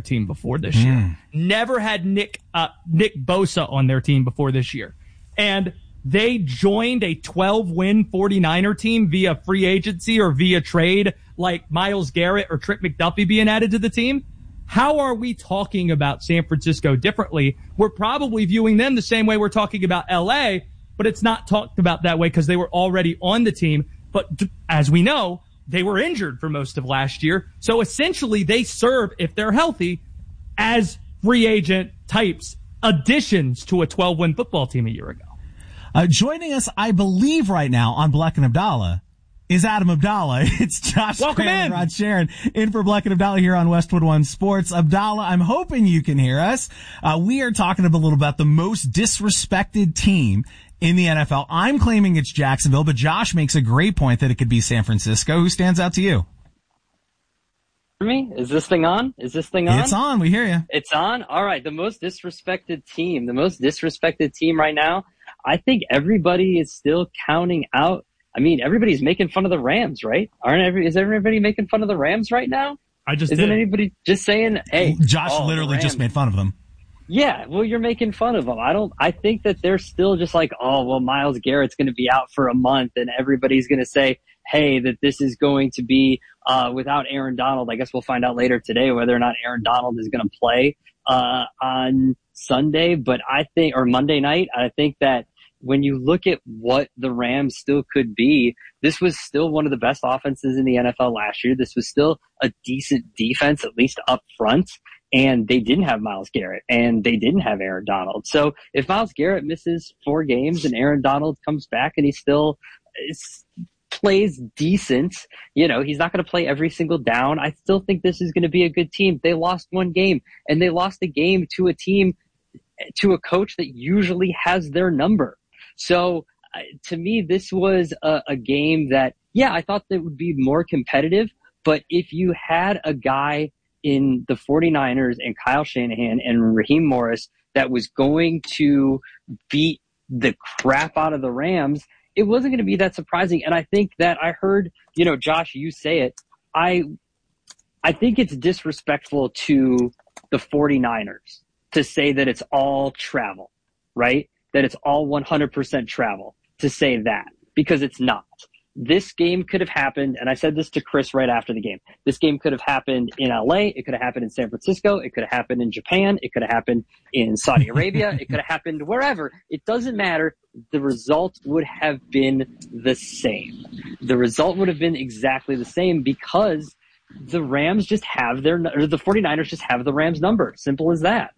team before this year. Never had Nick Bosa on their team before this year. And they joined a 12-win 49er team via free agency or via trade, like Myles Garrett or Trent McDuffie being added to the team. How are we talking about San Francisco differently? We're probably viewing them the same way we're talking about LA, but it's not talked about that way because they were already on the team. But as we know, they were injured for most of last year. So essentially they serve, if they're healthy, as free agent types, additions to a 12-win football team a year ago. Joining us, I believe right now on Bleck and Abdallah is Adam Abdallah. It's Josh Graham and Rod Sharon in for Bleck and Abdallah here on Westwood One Sports. Abdallah, I'm hoping you can hear us. We are talking a little about the most disrespected team in the NFL. I'm claiming it's Jacksonville, but Josh makes a great point that it could be San Francisco. Who stands out to you? Me? Is this thing on? It's on. We hear you. It's on? All right. The most disrespected team right now. I think everybody is still counting out. I mean, everybody's making fun of the Rams, right? Is everybody making fun of the Rams right now? Isn't anybody just saying, hey, Josh literally just made fun of them. Yeah, well, you're making fun of them. I think that they're still just like, oh, well, Myles Garrett's going to be out for a month and everybody's going to say, hey, that this is going to be, without Aaron Donald. I guess we'll find out later today whether or not Aaron Donald is going to play, on Sunday, or Monday night. I think that when you look at what the Rams still could be, this was still one of the best offenses in the NFL last year. This was still a decent defense, at least up front. And they didn't have Myles Garrett and they didn't have Aaron Donald. So if Myles Garrett misses 4 games and Aaron Donald comes back and he still plays decent, he's not going to play every single down. I still think this is going to be a good team. They lost 1 game and they lost a game to a coach that usually has their number. So to me, this was a game that, I thought that would be more competitive. But if you had a guy in the 49ers and Kyle Shanahan and Raheem Morris that was going to beat the crap out of the Rams, it wasn't going to be that surprising. And I think that I heard, Josh, you say it. I think it's disrespectful to the 49ers to say that it's all travel, right? That it's all 100% travel, to say that, because it's not. This game could have happened, and I said this to Chris right after the game. This game could have happened in LA. It could have happened in San Francisco. It could have happened in Japan. It could have happened in Saudi Arabia. It could have happened wherever. It doesn't matter. The result would have been the same. The result would have been exactly the same because the Rams just have the 49ers just have the Rams number. Simple as that.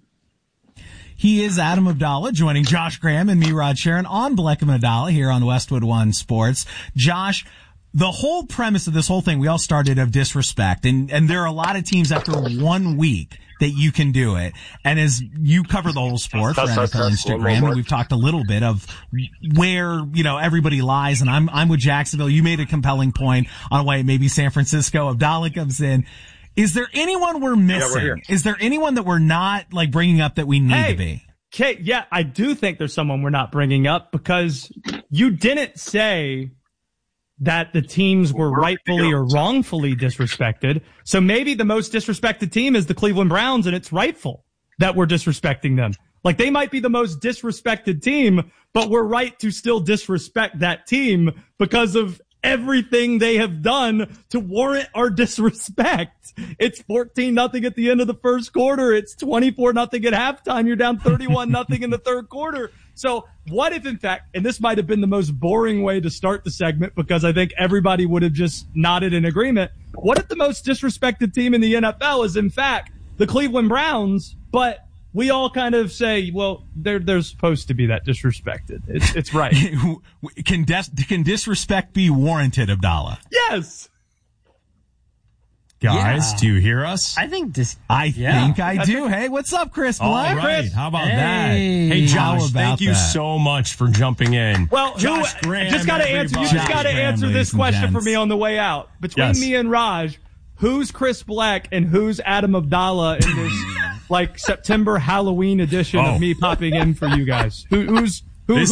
He is Adam Abdallah, joining Josh Graham and me, Rod Sharon, on Bleck and Abdallah here on Westwood One Sports. Josh, the whole premise of this whole thing, we all started of disrespect, and there are a lot of teams after 1 week that you can do it. And as you cover the whole sport for NFL Instagram, and we've talked a little bit of where, everybody lies, and I'm with Jacksonville. You made a compelling point on why maybe San Francisco. Abdallah comes in. Is there anyone we're missing? Yeah, is there anyone that we're not bringing up that we need to be? Okay, yeah, I do think there's someone we're not bringing up because you didn't say that the teams were rightfully or wrongfully disrespected. So maybe the most disrespected team is the Cleveland Browns, and it's rightful that we're disrespecting them. Like, they might be the most disrespected team, but we're right to still disrespect that team because of everything they have done to warrant our disrespect. It's 14-0 at the end of the first quarter. It's 24-0 at halftime. You're down 31-0 in the third quarter. So what if, in fact, and this might have been the most boring way to start the segment because I think everybody would have just nodded in agreement. What if the most disrespected team in the NFL is, in fact, the Cleveland Browns, but we all kind of say, well, they're supposed to be that disrespected. It's right. Can disrespect be warranted, Abdallah? Yes. Guys, do you hear us? I think I do. Hey, what's up, Chris Black? All right. Chris. How about that? Hey, Josh, thank you so much for jumping in. Well, Josh Graham, just got to answer. You just got to answer this question for me on the way out. Between me and Raj, who's Chris Black and who's Adam Abdallah in this September Halloween edition of me popping in for you guys? Who's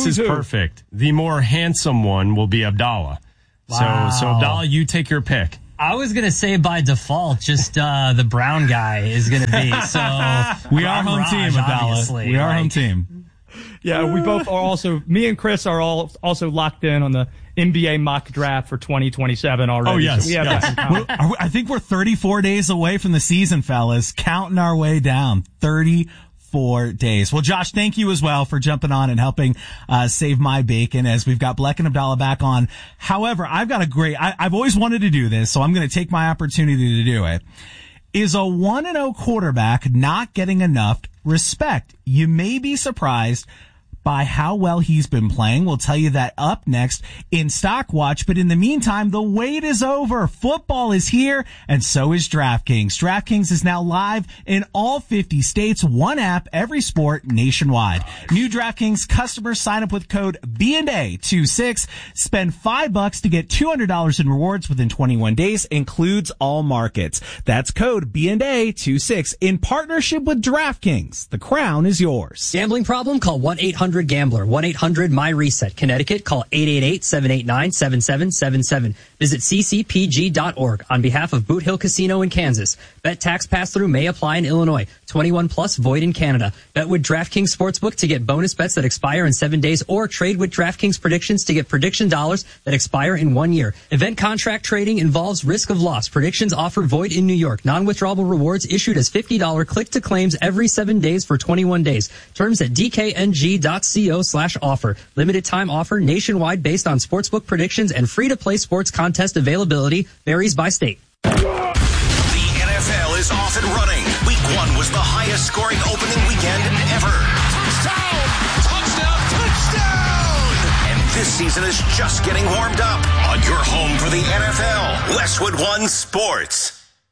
perfect. The more handsome one will be Abdallah. Wow. So Abdallah, you take your pick. I was going to say by default, just the brown guy is going to be. So we are home team, Abdallah. We are home team. Yeah, we both are also, me and Chris are all also locked in on the NBA mock draft for 2027 already. Oh, yes. So we have that. I think we're 34 days away from the season, fellas. Counting our way down. 34 days. Well, Josh, thank you as well for jumping on and helping save my bacon as we've got Bleck and Abdallah back on. However, I've got I've always wanted to do this, so I'm going to take my opportunity to do it. Is a 1-0 quarterback not getting enough respect? You may be surprised by how well he's been playing. We'll tell you that up next in Stock Watch. But in the meantime, the wait is over. Football is here, and so is DraftKings. DraftKings is now live in all 50 states. One app, every sport, nationwide. New DraftKings customers sign up with code BNA26. Spend $5 to get $200 in rewards within 21 days. Includes all markets. That's code BNA26 in partnership with DraftKings. The crown is yours. Gambling problem? Call 1-800-GAMBLER. 1-800-MY-RESET. Connecticut, call 888-789-7777. Visit ccpg.org on behalf of Boot Hill Casino in Kansas. Bet tax pass-through may apply in Illinois. 21 plus, void in Canada. Bet with DraftKings Sportsbook to get bonus bets that expire in 7 days, or trade with DraftKings Predictions to get prediction dollars that expire in 1 year. Event contract trading involves risk of loss. Predictions offer void in New York. Non-withdrawable rewards issued as $50 click-to-claims every 7 days for 21 days. Terms at dkng.co/offer. Limited time offer nationwide based on sportsbook predictions, and free-to-play sports contest availability varies by state. The NFL is off and running. Week 1 was the highest scoring opening weekend ever. Touchdown! And this season is just getting warmed up on your home for the NFL, Westwood One Sports.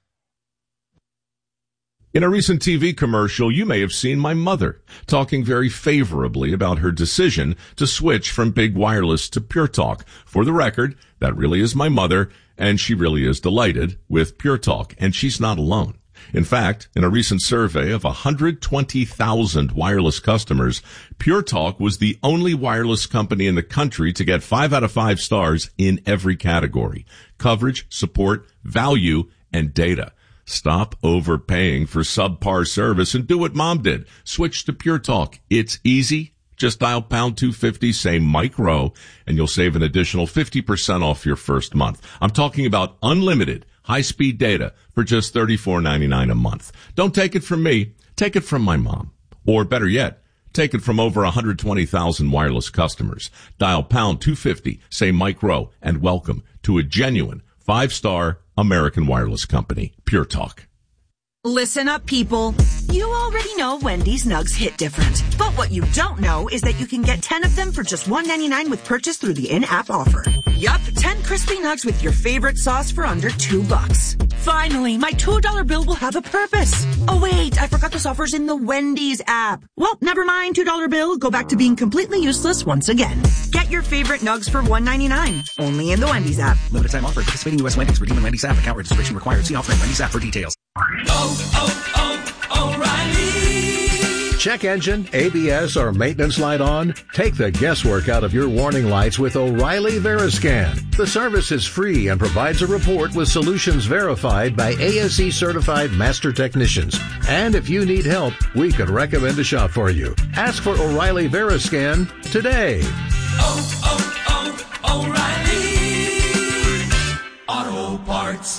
In a recent TV commercial, you may have seen my mother talking very favorably about her decision to switch from big wireless to Pure Talk. For the record, that really is my mother, and she really is delighted with Pure Talk, and she's not alone. In fact, in a recent survey of 120,000 wireless customers, Pure Talk was the only wireless company in the country to get 5 out of 5 stars in every category: coverage, support, value, and data. Stop overpaying for subpar service and do what Mom did. Switch to Pure Talk. It's easy. Just dial pound 250, say Mike Rowe, and you'll save an additional 50% off your first month. I'm talking about unlimited high-speed data for just $34.99 a month. Don't take it from me. Take it from my mom. Or better yet, take it from over 120,000 wireless customers. Dial pound 250, say Mike Rowe, and welcome to a genuine 5-star American wireless company, Pure Talk. Listen up, people. You already know Wendy's nugs hit different. But what you don't know is that you can get 10 of them for just $1.99 with purchase through the in-app offer. Yup, 10 crispy nugs with your favorite sauce for under $2. Finally, my $2 bill will have a purpose. Oh wait, I forgot this offer's in the Wendy's app. Well, never mind, $2 bill. Go back to being completely useless once again. Get your favorite nugs for $1.99. Only in the Wendy's app. Limited time offer. Participating U.S. Wendy's. Redeem in Wendy's app. Account registration required. See offer in Wendy's app for details. O'Reilly. Check engine, ABS, or maintenance light on? Take the guesswork out of your warning lights with O'Reilly Veriscan. The service is free and provides a report with solutions verified by ASE certified master technicians. And if you need help, we could recommend a shop for you. Ask for O'Reilly Veriscan today. O'Reilly Auto Parts.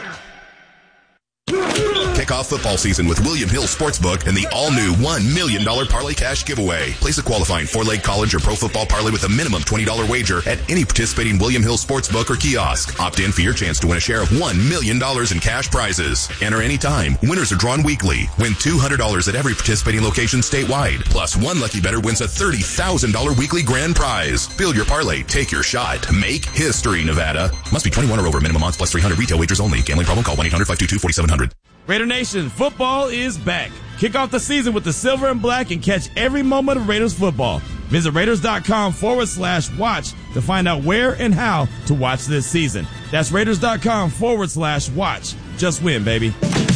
Kick off football season with William Hill Sportsbook and the all-new $1 million Parlay Cash giveaway. Place a qualifying 4-leg college or pro football parlay with a minimum $20 wager at any participating William Hill Sportsbook or kiosk. Opt in for your chance to win a share of $1 million in cash prizes. Enter anytime. Winners are drawn weekly. Win $200 at every participating location statewide. Plus, one lucky bettor wins a $30,000 weekly grand prize. Build your parlay. Take your shot. Make history, Nevada. Must be 21 or over. Minimum odds plus 300. Retail wagers only. Gambling problem? Call 1-800-522-4700. Raider Nation, football is back. Kick off the season with the silver and black and catch every moment of Raiders football. Visit Raiders.com/watch to find out where and how to watch this season. That's Raiders.com/watch. Just win, baby.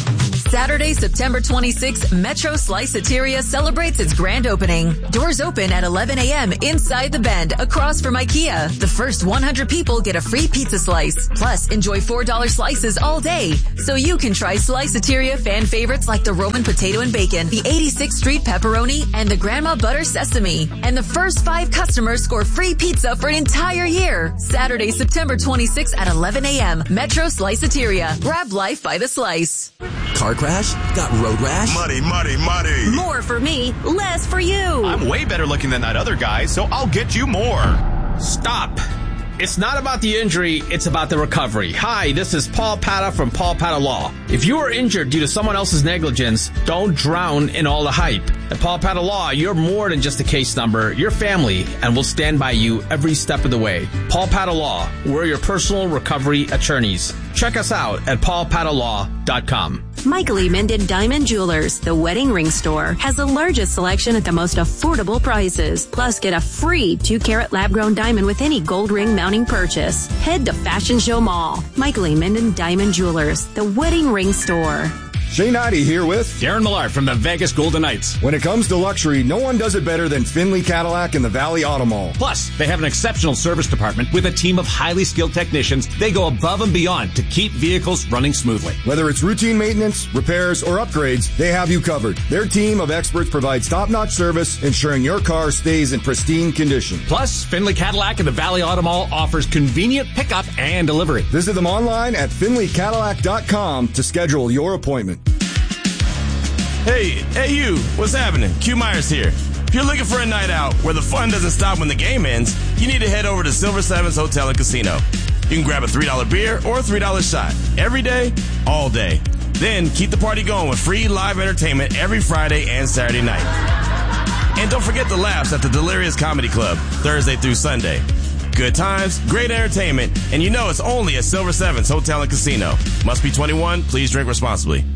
Saturday, September 26th, Metro Sliceateria celebrates its grand opening. Doors open at 11 a.m. inside the Bend, across from IKEA. The first 100 people get a free pizza slice. Plus, enjoy $4 slices all day. So you can try Sliceateria fan favorites like the Roman potato and bacon, the 86th Street pepperoni, and the Grandma Butter sesame. And the first 5 customers score free pizza for an entire year. Saturday, September 26th at 11 a.m. Metro Sliceateria. Grab life by the slice. Car crash? Got road rash? Money. More for me, less for you. I'm way better looking than that other guy, so I'll get you more. Stop. It's not about the injury, it's about the recovery. Hi, this is Paul Pata from Paul Pata Law. If you are injured due to someone else's negligence, don't drown in all the hype. At Paul Pata Law, you're more than just a case number. You're family, and we'll stand by you every step of the way. Paul Pata Law, we're your personal recovery attorneys. Check us out at paulpatalaw.com. Michael E. Minden Diamond Jewelers, the wedding ring store, has the largest selection at the most affordable prices. Plus, get a free 2-carat lab-grown diamond with any gold ring mounting purchase. Head to Fashion Show Mall. Michael E. Minden Diamond Jewelers, the wedding ring store. Shane Ivey here with Darren Millard from the Vegas Golden Knights. When it comes to luxury, no one does it better than Finley Cadillac and the Valley Auto Mall. Plus, they have an exceptional service department with a team of highly skilled technicians. They go above and beyond to keep vehicles running smoothly. Whether it's routine maintenance, repairs, or upgrades, they have you covered. Their team of experts provides top-notch service, ensuring your car stays in pristine condition. Plus, Finley Cadillac and the Valley Auto Mall offers convenient pickup and delivery. Visit them online at finleycadillac.com to schedule your appointment. Hey you, what's happening? Q Myers here. If you're looking for a night out where the fun doesn't stop when the game ends, you need to head over to Silver Sevens Hotel and Casino. You can grab a $3 beer or a $3 shot every day, all day. Then keep the party going with free live entertainment every Friday and Saturday night. And don't forget the laughs at the Delirious Comedy Club, Thursday through Sunday. Good times, great entertainment, and you know it's only at Silver Sevens Hotel and Casino. Must be 21. Please drink responsibly.